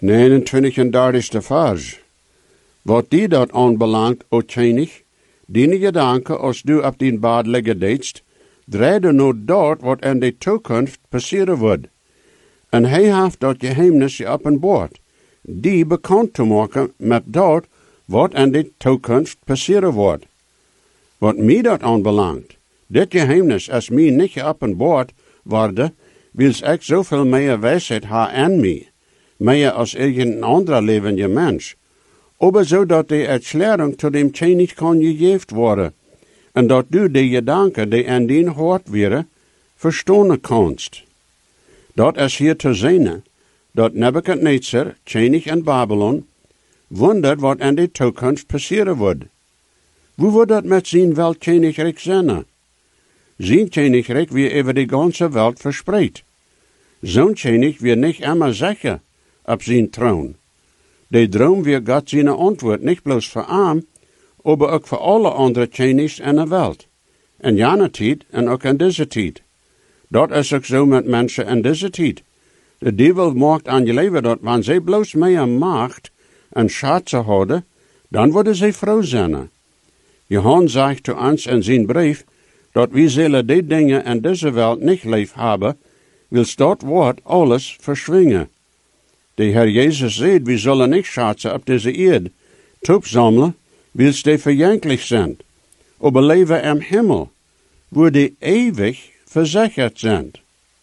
29e vers. Wat die dat aanbelangt, o tjenig, die gedanken als du op die bad liggen deedst, draaide nou dat wat in de toekomst passeren wordt. En hij heeft dat geheimnis geopenbaard, die bekend te maken met dat wat in de toekomst passeren wordt. Wat mij dat aanbelangt, dit geheimnis als mij niet geopenbaard worden, wils ik zoveel meer wijsheid ha aan mij, meer als irgendein anderer levende mens, aber zodat de erklärung tot dem tjenig kan gegeven worden, en dat du de gedanken die in dien hart wäre, verstonen kannst. Dat is hier te zien, dat Nebuchadnezzar, tjenig in Babylon, wondert wat in de toekomst passeren wordt. Hoe wordt dat met zijn weltjenigreich zijn? Zijn tjenigreich weer over de ganze Welt verspreid. Zo'n tjenig weer niet immer zeker op zijn troon. De droom weer God zijn antwoord niet bloos voor hem, maar ook voor alle andere tjenigs in de wereld. In jene tijd en ook in deze tijd. Dat is ook zo met mensen in deze tijd. De duivel maakt aan je leven dat wanneer zij bloos meer macht en schatsen houden, dan worden zij vrouw zijn. Johannes zegt to ons in zijn brief, dat we zullen die dingen in deze wereld niet lief hebben, wils dat woord alles verschwingen. De Heer Jezus zei, we zullen niet schatsen op deze eerd, toepzamelen, wils die verjankelijk zijn, aber leven im Himmel, wo die ewig verzekerd zijn.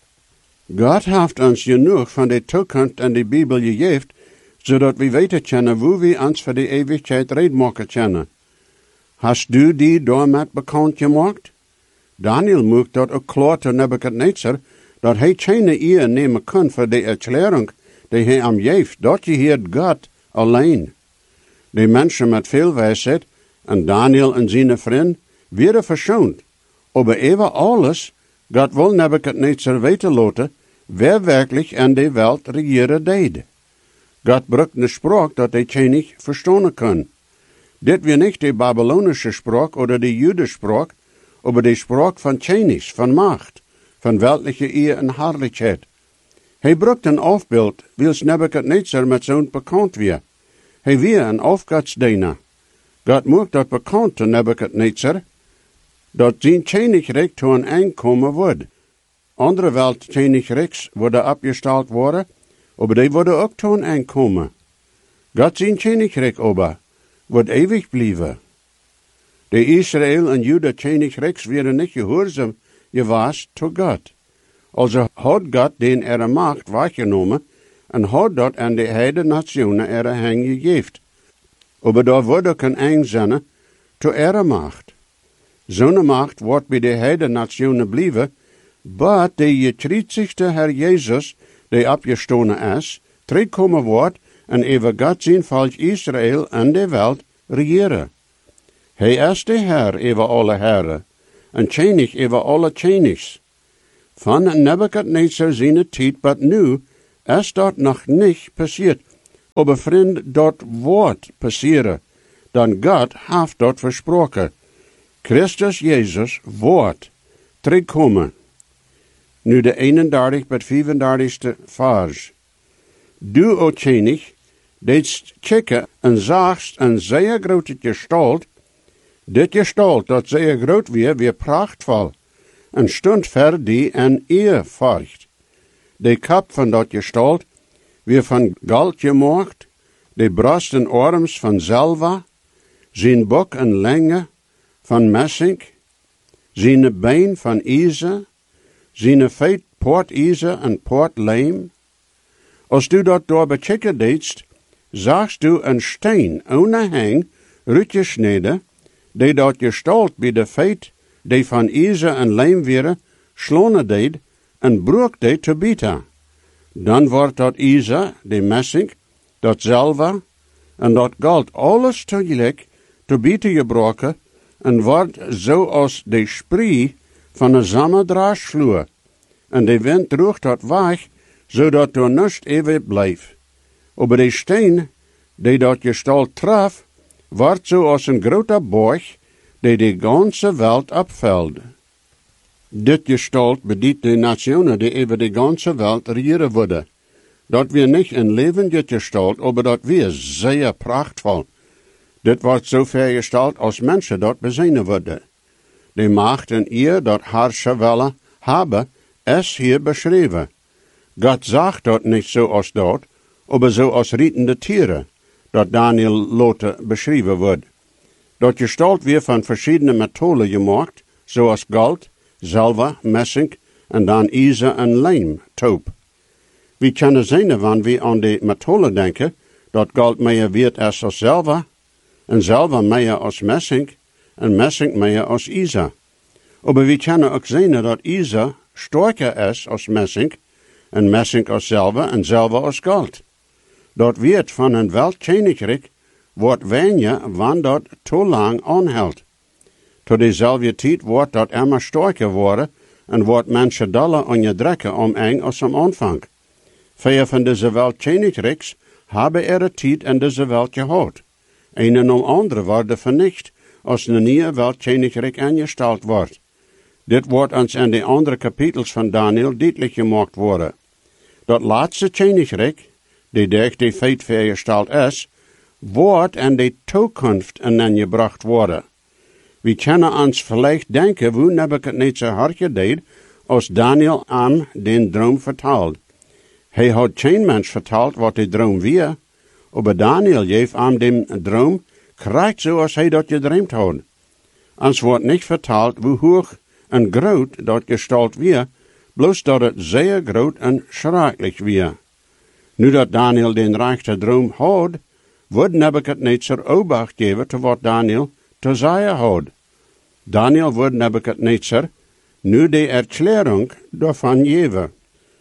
God heeft ons genoeg van de toekomst in de Bibel gegeven, zodat we weten kunnen hoe we ons voor de eeuwigheid redmaken kunnen. Hast du die daarmet bekend gemaakt? Daniel maakt dat ook klaar te Nebuchadnezzar, dat hij geen eer nemen kan voor de erklärung die hij hem geeft, dat je hier God alleen. De mensen met veel wijsheid, en Daniel en zijn vriend, werden verschoond. Aber even alles, God wil Nebuchadnezzar weten laten, wer werkelijk in de wereld regeren deed. God brukt een spraak dat hij niet verstaan kan. Dit weer niet de Babylonische spraak oder de Judenspraak, aber de spraak van tjenis, van macht, van weltliche eer en herrlichheid. Hij brukt een afbeeld, wils Nebuchadnezzar met zo'n bekend weer. Hij weer een afgodsdiener. God maakt dat bekend te Nebuchadnezzar, dat zijn tjenigreich to een aankomen wordt. Andere weltjenigreichs worden opgesteld worden, aber die worden ook to een aankomen. God zijn tjenigreich aber wordt eeuwig blijven. De Israël en Juda tjenigreichs werden niet gehoorzaam geweest to God. Also had God den ihre macht weggenomen en had dat aan de heide nationen ihre hang gegeven. Aber daar wordt ook een eindzinne to ihre macht. Zo'n macht wordt bij de heide nationen blijven, maar de getreizigste Herr Jezus, die opgestonen is, terugkomen wordt en over God zijn volk Israël en de wereld regeren. Hij is de Herr over alle Herren, en tjenig over alle tjenigs. Van Nebuchadnezzar zijn tijd, maar nu is dat nog niet passiert. Aber vriend, dat wordt passeren, dan God heeft dat versproken. Christus Jezus wordt terugkomen. Nu de 31 tot 35 vers. Du, o tjenig, deedst kijken en zagst een zeer grote gestalt. Dit gestalt dat zeer groot weer prachtvol, en stond ver die en eerfurcht. De kap van dat gestalt weer van goud gemaakt, de borst en arms van zilver, zijn bok en lenge van messing, zijn been van ijzer, zijn voet poortijzer en poortlijm. Als du dat door bechecken deedst, zagst du een steen ohne hang uitgesneden, die dat gestalt bij de voet, die van ijzer en lijm weer, slonen deed en broek deed te bieten. Dan wordt dat ijzer, de messing, dat zilver en dat goud alles tegelijk te bieten gebroken en wordt zoals de spree van een zomerdraasvloer. En de wind droeg dat weg, zodat er niets eeuwig blijft. Aber de steen, die dat gestalt traf, wordt zoals een grote borg, die de ganze wereld opvult. Dit gestalt bedient de nationen die over de ganze wereld regeren worden. Dat wir nicht in Leben gestalt, aber dat wir sehr prachtvoll. Dit wordt zo vergesteld als mensen dat bezinnen worden. De macht en ihr dat herrschen willen hebben, is hier beschreven. God zegt dat niet zo als dat, aber zo als rietende tieren, dat Daniel lote beschreven wordt. Dat gestalt weer van verschillende methoden gemaakt, zoals goud, zilver, messing en dan ijzer en lijm, taup. We kunnen zien wanneer we aan de methoden denken, dat goud meer weert als zilver, en zilver meer als messing, en messing meer als ijzer. Aber we kunnen ook zien dat ijzer sterker is als messing, en messing als zilver, en zilver als goud. Dat weert van een weltkoninkrijk wordt weniger wanneer dat te lang aanhoudt. Tot dezelfde tijd wordt dat immer sterker worden en wordt mensen dollar onderdrukken om eng als am aanvang. Veel van deze weltkoninkrijks hebben een tijd in deze welt gehad. Een en andere worden vernicht als een nieuwe weltkoninkrijk ingesteld wordt. Dit wordt ons in de andere kapitels van Daniel duidelijk gemaakt worden. Dat laatste koninkrijk, die durch die feit vergesteld is, wordt in de toekomst ingebracht worden. We kunnen ons vielleicht denken hoe Nebuchadnezzar hartje deed als Daniel aan den droom vertaald. Hij had geen mens verteld wat de droom weer, aber Daniel geeft aan den droom krijgt zoals hij dat gedreamd had. Ons wordt niet verteld hoe hoog en groot dat gestalt weer, bloos dat het zeer groot en schrikkelijk weer. Nu dat Daniel den rechte droom had, wordt Nebuchadnezzar obacht geven te wat Daniel te zeggen had. Daniel wordt Nebuchadnezzar nu de erklärung daarvan geven.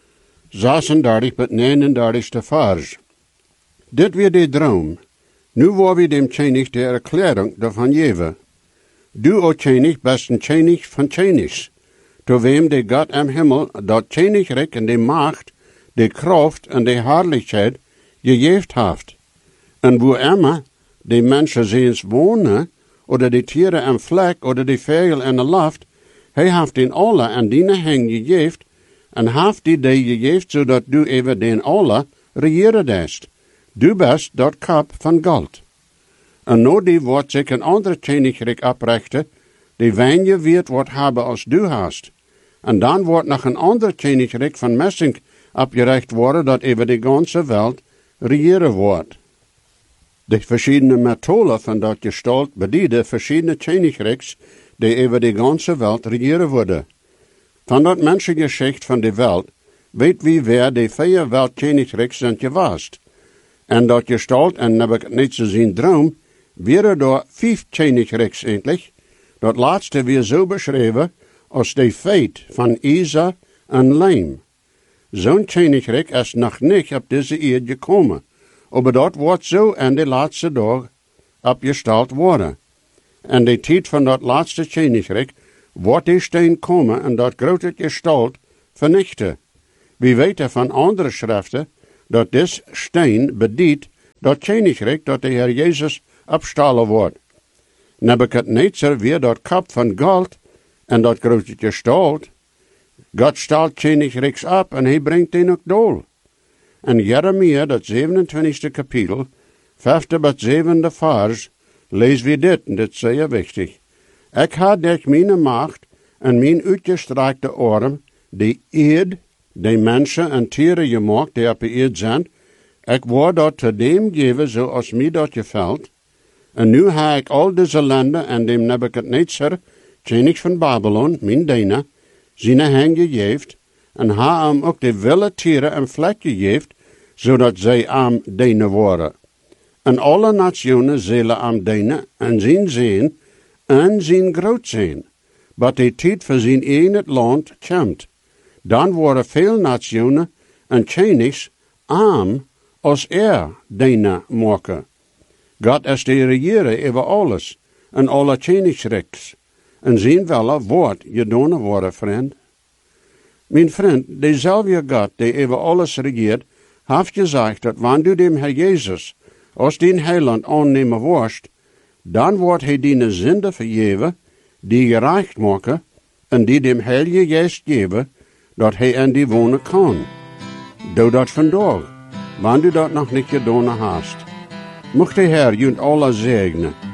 36 tot 39 vers. Dit weer de droom. Nu waar we dem König de erklärung daarvan geven. Du, o König, bist een König van Königs, to wem de God im Himmel dat Königreich en de Macht, de Kraft en de Herrlichkeit gegeven heeft. En wo immer de mensen ziens wonen, oder de tieren im Vlek, oder de vogel in de lucht, hij heeft den alle en die heng gegeven, en heeft die gegeven, zodat du over den alle regieren dest. Du bist dat kap van goud. En nou die wordt zich een andere koninkrijk oprichten, die weniger wird wat hebben als du hast. En dan wordt nog een ander koninkrijk van messing opgericht worden, dat over de ganze wereld regieren wordt. De verschillende methoden van dat gestalt bedienen verschillende koninkrijks, die over de ganze wereld regieren worden. Van dat mensengeschicht van de wereld weet wie wer de 4 weltkoninkrijks zijn geweest. En dat gestalt en Nebuchadnezzar zijn droom, wäre door 5 koninkrijks eindelijk, dat laatste weer zo beschreven als de feit van ijzer en lijm. Zo'n koninkrijk is nog niet op deze eeuw gekomen, maar dat wordt zo in de laatste dag opgesteld worden. En de tijd van dat laatste koninkrijk wordt de steen komen en dat grote gestalt vernichten. We weten van andere schriften dat dit steen bedient dat koninkrijk dat de Heer Jezus opstalen wordt. Nebuchadnezzar weer dat kap van goud en dat grote gestalt. God stelt koninkrijks op en hij brengt den ook dool. En Jeremia, dat 27e kapitel, 5e tot 7e vers, lezen we dit, en dit is zeer wichtig. Ik had durch meine macht en mijn uitgestrekte arm, die eed, de mensen en tieren gemaakt, die op de eed zijn, ik word dat te dem geven, zoals mij dat gevalt. En nu ha ik al deze landen en dem Nebuchadnezzar, koning van Babylon, mijn dienaar, zijn hang gegeven, en ha hem ook de wilde tieren en vlek gegeven, zodat zij am dienen worden. En alle nationen zullen am dienen en zien en zien groot zijn. Maar de tijd voor zijn eigen land komt. Dan worden veel nationen en konigs arm als dienen maken. God is de regeren over alles en alle koningsrijks. En zien wel wordt gedaan worden, vriend. Mijn vriend, dezelfde God die over alles regeert, heeft gezegd dat wanneer du dem Herr Jezus als den heiland aannemen worst, dan wordt hij die zonde vergeven, die gerecht maken, en die dem Heilige Geest geven, dat hij in die wonen kan. Doe dat vandaag. wann du dat noch nicht getan hast. Mocht der Herr junt alle segnen